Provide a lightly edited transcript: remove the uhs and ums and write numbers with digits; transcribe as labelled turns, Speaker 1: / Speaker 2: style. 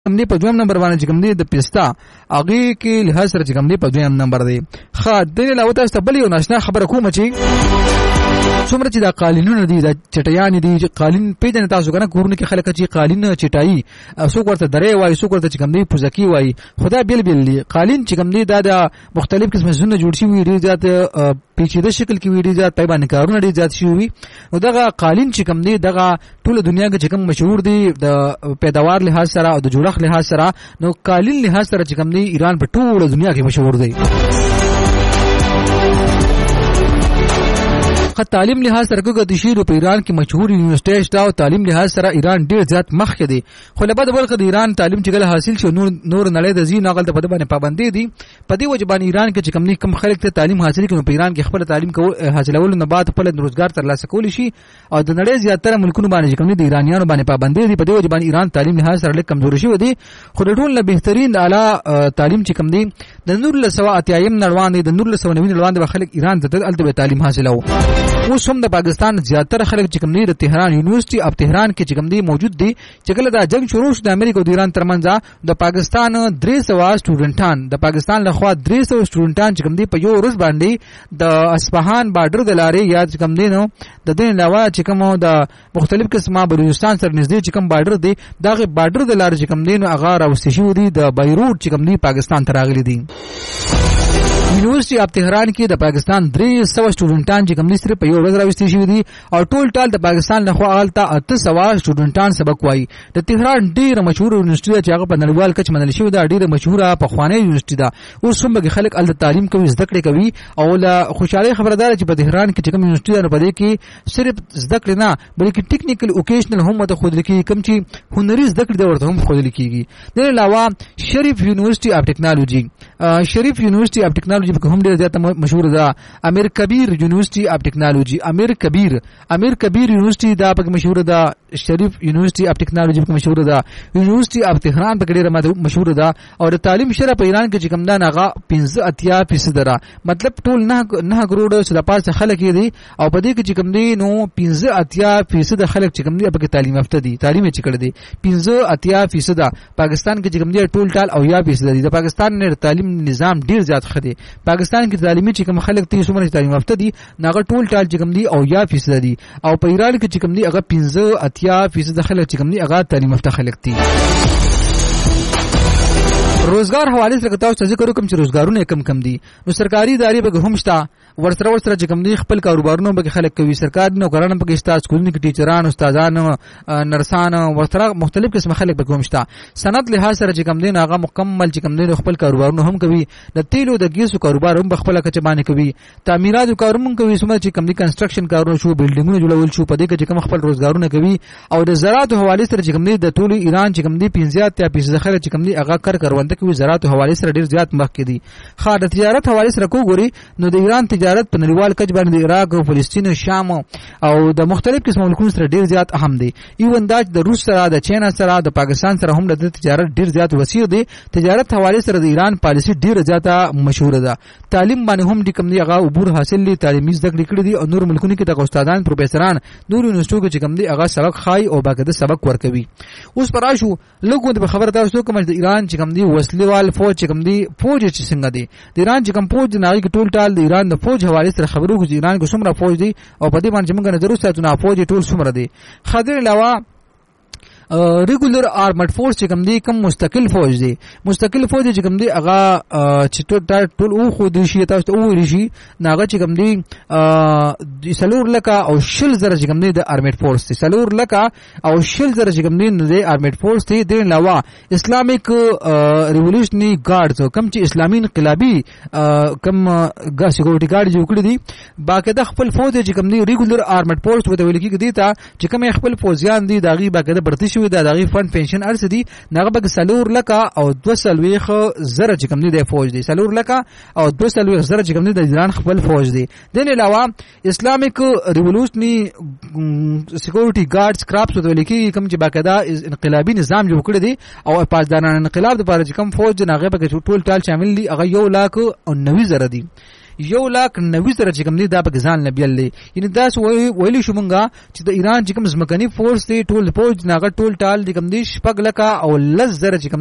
Speaker 1: کم دی په دویم نمبر باندې چې کم دی د پستا هغه کې لحاظ سره چې کم دی په دویم نمبر دی. ښه د علاوه تاسو ته بل یو ناشنا خبره کوم چې څومره چې دا قالینونه دي دا چټیان دي چې قالین پیژنې تاسو کنه کورونه کې خلک چې قالین چټای څوک ورته درې وایي څوک ورته چې کم دی پوزکی وایي خدا بیل بیل دي. قالین چې کم دی دا د مختلف قسمه زونه جوړ شي وي ډیر زیات پیچیده شکل کې وي ډیر زیات پیبان کارونه ډیر زیات شي وي. نو دغه قالین چې کم دی دغه ټول دنیا کې چې کوم مشهور دي د پیداوار لحاظ سره او د جوړښت لحاظ سره نو قالین لحاظ سره چې کم دی ایران په ټول دنیا کې مشهور دی. تعلیم لحاظ سره کوګه د شیرو په ایران کې مشهور یونیورسيټي شته او تعلیم لحاظ سره ایران ډیر زیات مخکې دی. خو له بعد ولکه د ایران تعلیم چې ګل حاصل شو نور نړۍ د زین نقل ته په باندې پابندي دي. په دې وجه باندې ایران کې چې کم نه کم خلک ته تعلیم حاصل کړي په ایران کې خپل تعلیم حاصلولو نه بعد خپل روزګار ترلاسه کولی شي او د نړۍ زیاتره ملکونو باندې چې کم نه د ایرانیانو باندې پابندي دي. په دې وجه باندې ایران تعلیم لحاظ سره لږ کمزوري شوی دی. خو د ټول نه بهترین اعلی تعلیم چې کم دی د 1980 نړوان دی د 1990 نړوان د خلک ایران ته الته تعلیم حاصلو. اوس هم د پاکستان زیاتره خلک چې کوم دی د تهران یونیورسيټي اف تهران کې چې کوم دی موجود دي. چې کله دا جنگ شروع شو د امریکا او د ایران ترمنځ د پاکستان 300 سټوډنټان د پاکستان لخوا 300 سټوډنټان چې کوم دی په یو ورځ باندې د اصفهان بارډر د لارې یا چې کوم دی نو د دې علاوه چې کوم د مختلف قسمه بلوچستان سره نږدې چې کوم بارډر دی دغه بارډر د لارې چې کوم دی نو هغه راوستي شو دي د بیروت چې کوم دی پاکستان ته راغلي دي. یونیورسيټي اف تهران کې د پاکستان 300 سټوډنټان چې کوم دي صرف په یو ورځ راوستي شوي دي او ټول د پاکستان لخوا آلته 800 سټوډنټان سبق وایي. د تهران ډیره مشهور یونیورسيټي چې هغه په نړیوال کچ منل شوی دا ډیره مشهوره پخوانی یونیورسيټي ده. اوس هم به خلک الته تعلیم کوي زده کړې کوي او له خوشاله خبردار چې په تهران کې چې کوم یونیورسيټي ده په دې کې صرف زده کړې نه بلکې ټیکنیکل اوکیشنل هم د خود لیکي کوم چې هنري زده کړې ورته هم خود لیکيږي. د علاوه شریف یونیورسيټي اف ټیکنالوژي شریف یونیورسيټي اف ټیکنالوژي په هم ډیره زیاته مشهور ده. امیر کبیر یونیورسيټي اف ټیکنالوژي امیر کبیر یونیورسيټي دا په مشهور ده. شریف یونیورسيټي اف ټیکنالوژي په مشهور ده. یونیورسيټي اف تهران په ډیره مشهور ده او د تعلیم شره په ایران کې چې کوم دا هغه 15% ده. مطلب ټول 9 کروڑ سره پاسه خلک دي او په دې کې چې کوم دي نو 15% خلک چې کوم دي په تعلیم یافته دي تعلیم چې کړي دي 15% پاکستان کې چې کوم دي ټال او یا 20% دي. د پاکستان نه تعلیم نظام ډیر زیات خدي. پاکستان کې تعلیمي چې کوم خلک ته څومره تعلیم یافته دي ناغه ټال چې کوم دي او یا 20% دي او په ایران کې چې کوم دي هغه 15% خلک چې کوم دي هغه تعلیم یافته خلک دي. روزګار حواله سره تاسو ذکر کوم چې روزګارونه کم دي نو سرکاري ادارې به هم شته ورسره چې کوم دي خپل کاروبارونه به خلک کوي. سرکاري نوکرانو به شته سکولونو کې ټیچران استادان نرسان ورسره مختلف قسم خلک به کوم شته. صنعت لحاظ سره چې کوم دي هغه مکمل چې کوم دي خپل کاروبارونه هم کوي. د تیلو د ګیسو کاروبار هم خپل کچ باندې کوي. تعمیرات کاروبار کوي سمره چې کوم دي کنستراکشن کارونه شو بلډینګونه جوړول شو په دې کې چې کوم خپل روزګارونه کوي او د زراعت حواله سره چې کوم دي د ټول ایران چې کوم دي 15% خلک چې کوم دي هغه کارونده کوي زراعت حواله سره ډیر زیات مخکې دي. خا د تجارت حواله سره کو ګوري نو د ایران تجارت په نړیوال کچ باندې د عراق او فلسطین او شام او د مختلف قسم ملکونو سره ډیر زیات اهم دي. ایون دا د روس سره د چین سره د پاکستان سره هم د تجارت ډیر زیات وسیع دي. تجارت حواله سره د ایران پالیسی ډیر زیاته مشهور ده. تعلیم باندې هم د کوم دی هغه عبور حاصل دي تعلیمي زده کړې دي او نور ملکونو کې د استادان پروفیسوران نور یونیورسيټو کې کوم دی هغه سبق خای او باقاعده سبق ورکوي. اوس پراشو لګو د خبر تاسو کوم د ایران چې کوم دی وسلوال فوج چې کوم دی فوج چې څنګه دی د ایران چې کوم فوج نه ټول ټال د ایران د فوج حواله سره خبرو کوي ایران کو څومره فوج دی او په دې باندې موږ نظر ساتو نه فوج ټول څومره دی. خاطر علاوه ریګولر آرمډ فورس چې کوم دی کوم مستقل فوج دی. مستقل فوج چې کوم دی هغه چې ټول او خو د شي تاسو او ریشي ناغه چې کوم دی سلور لکه او شل زره چې کوم دی د آرمډ فورس دی. سلور لکه او شل زره چې کوم دی د آرمډ فورس دی. د علاوه اسلامیک ریولوشنری ګارډز کوم چې اسلامي انقلابي کوم سکیورټي ګارډ جوړ کړی دي باقاعده خپل فوج چې کوم دی ریګولر آرمډ فورس وته ویل کېږي دی ته چې کوم خپل فوجیان دي داغي باقاعده برتي دا دغه فند پنشن ارس دي نغه بګ سلور لکه او 200 زره چې کوم دي د فوج دي. سلور لکه او 200 زره چې کوم دي د ایران خپل فوج دي. د علاوه اسلامیک ریولوشنری سکیورټي ګارډز کرپس ویل کی کوم چې باقاعده انقلابي نظام جوړ کړی دي او پاسداران انقلاب د لپاره چې کوم فوج نغه بګ ټول ټال شامل دي هغه 1,90,000 دي. 1,90,000 چې کوم دی دا پاکستان نبیل دی یعنی دا ویلی شو مونږه چې د ایران چې کوم ځمکني فورس دی ټول فوج ناغه ټول ټال دی کوم دی 6 لک او 10,000 چې